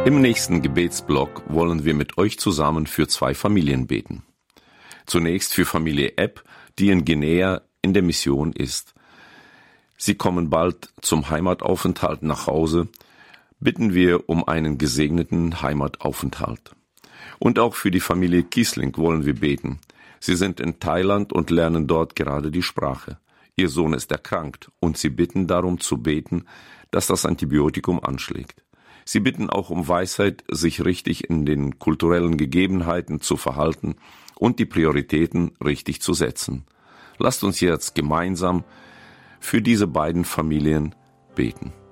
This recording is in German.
Im nächsten Gebetsblock wollen wir mit euch zusammen für 2 Familien beten. Zunächst für Familie Epp, die in Guinea in der Mission ist. Sie kommen bald zum Heimataufenthalt nach Hause. Bitten wir um einen gesegneten Heimataufenthalt. Und auch für die Familie Kiesling wollen wir beten. Sie sind in Thailand und lernen dort gerade die Sprache. Ihr Sohn ist erkrankt und sie bitten darum zu beten, dass das Antibiotikum anschlägt. Sie bitten auch um Weisheit, sich richtig in den kulturellen Gegebenheiten zu verhalten und die Prioritäten richtig zu setzen. Lasst uns jetzt gemeinsam für diese beiden Familien beten.